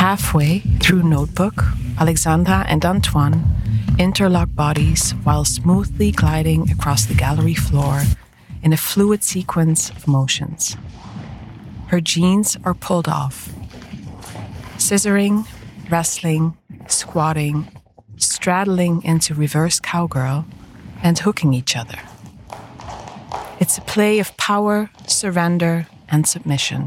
Halfway through Notebook, Alexandra and Antoine interlock bodies while smoothly gliding across the gallery floor in a fluid sequence of motions. Her jeans are pulled off. Scissoring, wrestling, squatting, straddling into reverse cowgirl, and hooking each other. It's a play of power, surrender, and submission.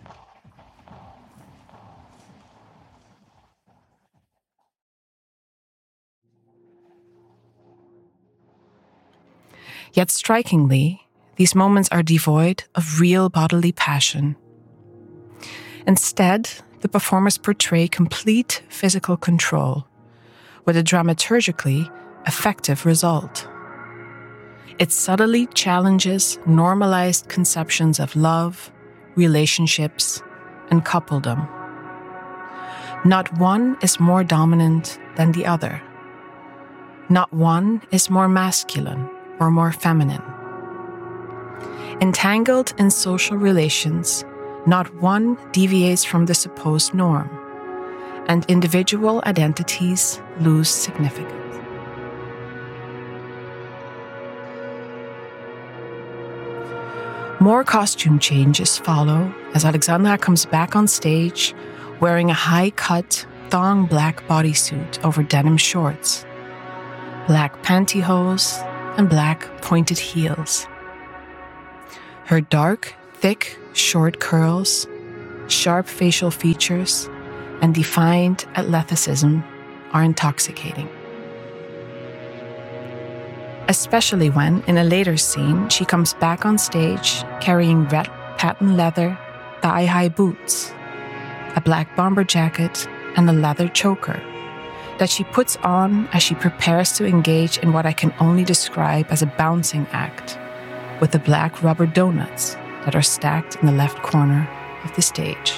Yet strikingly, these moments are devoid of real bodily passion. Instead, the performers portray complete physical control, with a dramaturgically effective result. It subtly challenges normalized conceptions of love, relationships, and coupledom. Not one is more dominant than the other. Not one is more masculine or more feminine. Entangled in social relations, not one deviates from the supposed norm, and individual identities lose significance. More costume changes follow as Alexandra comes back on stage wearing a high-cut, thong black bodysuit over denim shorts, black pantyhose, and black pointed heels. Her dark, thick, short curls, sharp facial features, and defined athleticism are intoxicating. Especially when, in a later scene, she comes back on stage carrying red patent leather, thigh-high boots, a black bomber jacket, and a leather choker that she puts on as she prepares to engage in what I can only describe as a bouncing act with the black rubber donuts that are stacked in the left corner of the stage.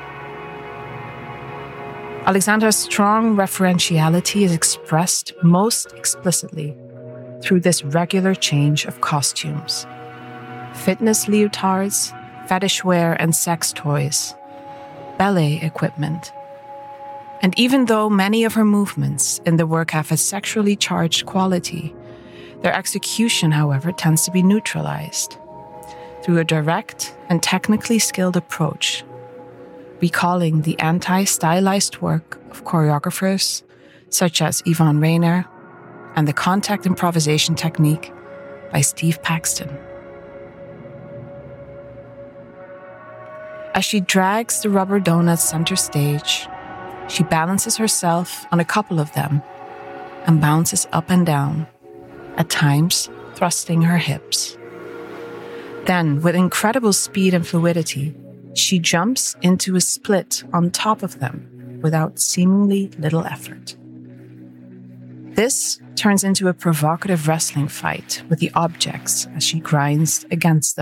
Alexandra's strong referentiality is expressed most explicitly through this regular change of costumes. Fitness leotards, fetish wear and sex toys, ballet equipment. And even though many of her movements in the work have a sexually charged quality, their execution, however, tends to be neutralized through a direct and technically skilled approach, recalling the anti-stylized work of choreographers such as Yvonne Rainer and the contact improvisation technique by Steve Paxton. As she drags the rubber donuts center stage, she balances herself on a couple of them and bounces up and down, at times thrusting her hips. Then, with incredible speed and fluidity, she jumps into a split on top of them without seemingly little effort. This turns into a provocative wrestling fight with the objects as she grinds against them.